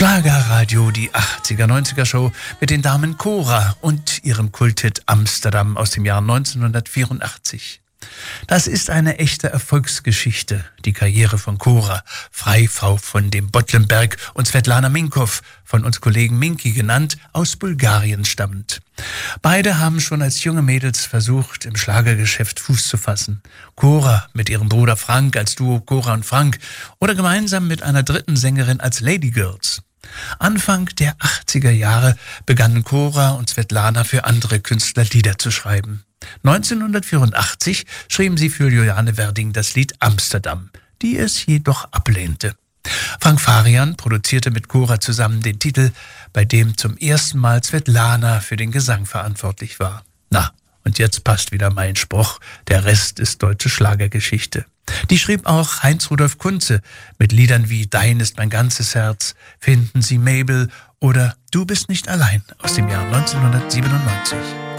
Schlagerradio, die 80er-90er-Show mit den Damen Cora und ihrem Kulthit Amsterdam aus dem Jahr 1984. Das ist eine echte Erfolgsgeschichte, die Karriere von Cora, Freifrau von dem Bottlenberg, und Svetlana Minkow, von uns Kollegen Minki genannt, aus Bulgarien stammend. Beide haben schon als junge Mädels versucht, im Schlagergeschäft Fuß zu fassen. Cora mit ihrem Bruder Frank als Duo Cora und Frank oder gemeinsam mit einer dritten Sängerin als Lady Girls. Anfang der 80er Jahre begannen Cora und Svetlana für andere Künstler Lieder zu schreiben. 1984 schrieben sie für Juliane Werding das Lied Amsterdam, die es jedoch ablehnte. Frank Farian produzierte mit Cora zusammen den Titel, bei dem zum ersten Mal Svetlana für den Gesang verantwortlich war. Na, und jetzt passt wieder mein Spruch, der Rest ist deutsche Schlagergeschichte. Die schrieb auch Heinz-Rudolf Kunze mit Liedern wie Dein ist mein ganzes Herz, Finden Sie Mabel oder Du bist nicht allein aus dem Jahr 1997.